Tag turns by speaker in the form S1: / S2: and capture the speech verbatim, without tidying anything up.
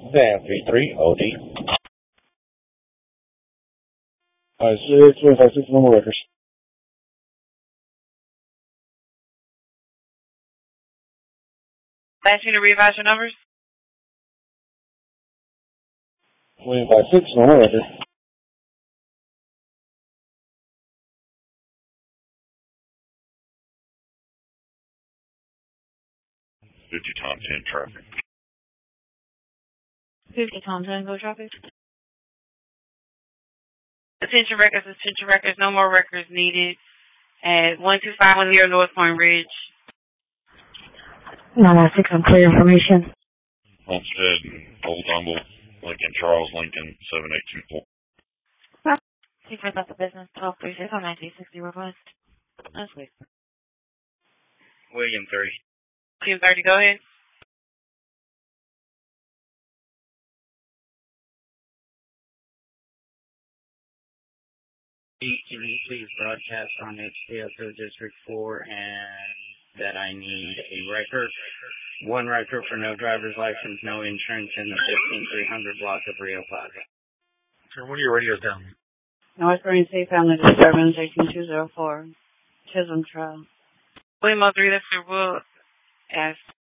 S1: Van three three O D. Uh, six, twenty-five, six, normal records.
S2: Ask you to revise your numbers?
S1: twenty-five, six, normal record.
S3: fifty Tom ten traffic.
S2: fifty Tom ten, go traffic. Attention records, attention records, no more records needed. At one two five one zero North Point Ridge.
S4: nine nine six on clear information.
S3: Homestead, Old Humble, Lincoln, Charles Lincoln, seven eight two four.
S2: Chief about the business, twelve three six on nineteen sixty request. That's weird.
S5: William three.
S2: William thirty, go ahead.
S5: Can you please broadcast on H T S O District four and that I need a record, one record for no driver's license, no insurance in the fifteen three hundred block of Rio Plaza.
S6: Turn one of your radios down.
S2: North Marine State Family Disturbance, eighteen two zero four, Chisholm Trail. William three, that's your will. Ask